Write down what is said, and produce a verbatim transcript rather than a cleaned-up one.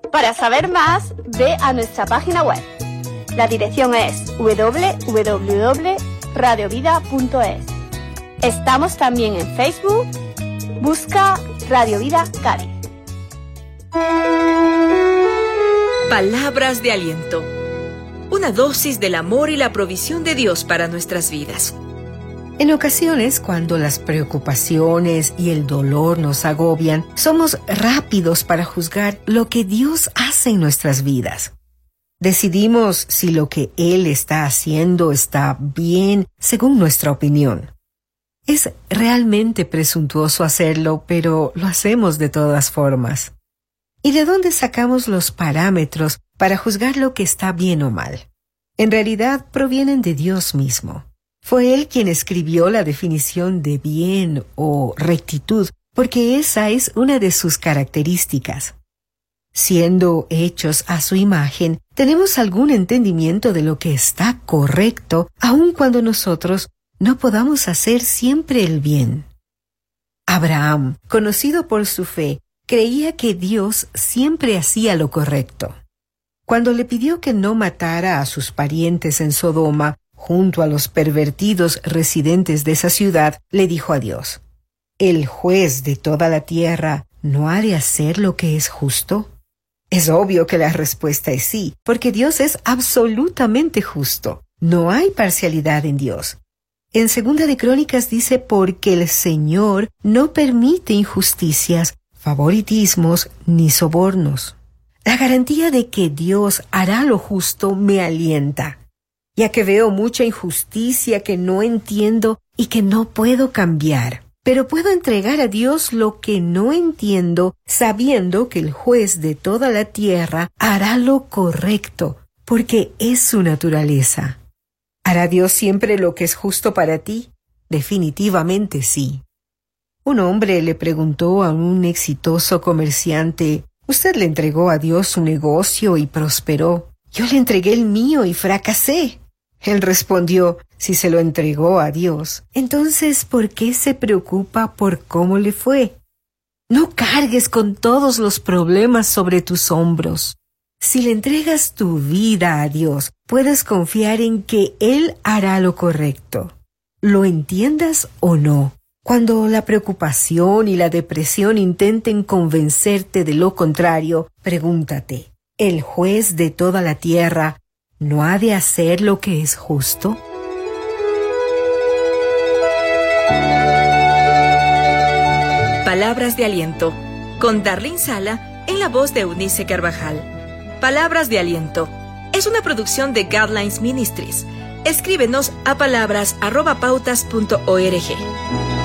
Para saber más, ve a nuestra página web. La dirección es doble u doble u doble punto radio vida punto es. Estamos también en Facebook. Busca Radio Vida Cádiz. Palabras de aliento. Una dosis del amor y la provisión de Dios para nuestras vidas. En ocasiones, cuando las preocupaciones y el dolor nos agobian, somos rápidos para juzgar lo que Dios hace en nuestras vidas. Decidimos si lo que Él está haciendo está bien según nuestra opinión. Es realmente presuntuoso hacerlo, pero lo hacemos de todas formas. ¿Y de dónde sacamos los parámetros para juzgar lo que está bien o mal? En realidad provienen de Dios mismo. Fue Él quien escribió la definición de bien o rectitud, porque esa es una de sus características. Siendo hechos a su imagen, tenemos algún entendimiento de lo que está correcto, aun cuando nosotros no podamos hacer siempre el bien. Abraham, conocido por su fe, creía que Dios siempre hacía lo correcto. Cuando le pidió que no matara a sus parientes en Sodoma, junto a los pervertidos residentes de esa ciudad, le dijo a Dios: ¿el juez de toda la tierra no ha de hacer lo que es justo? Es obvio que la respuesta es sí, porque Dios es absolutamente justo. No hay parcialidad en Dios. En Segunda de Crónicas dice: porque el Señor no permite injusticias, favoritismos ni sobornos. La garantía de que Dios hará lo justo me alienta, ya que veo mucha injusticia que no entiendo y que no puedo cambiar. Pero puedo entregar a Dios lo que no entiendo, sabiendo que el juez de toda la tierra hará lo correcto, porque es su naturaleza. ¿Hará Dios siempre lo que es justo para ti? Definitivamente sí. Un hombre le preguntó a un exitoso comerciante: «Usted le entregó a Dios su negocio y prosperó. Yo le entregué el mío y fracasé». Él respondió: «Si se lo entregó a Dios, entonces ¿por qué se preocupa por cómo le fue? No cargues con todos los problemas sobre tus hombros. Si le entregas tu vida a Dios, puedes confiar en que Él hará lo correcto, lo entiendas o no». Cuando la preocupación y la depresión intenten convencerte de lo contrario, pregúntate: ¿el juez de toda la tierra no ha de hacer lo que es justo? Palabras de aliento, con Darlene Sala en la voz de Eunice Carvajal. Palabras de aliento es una producción de Guidelines Ministries. Escríbenos a palabras arroba pautas punto org.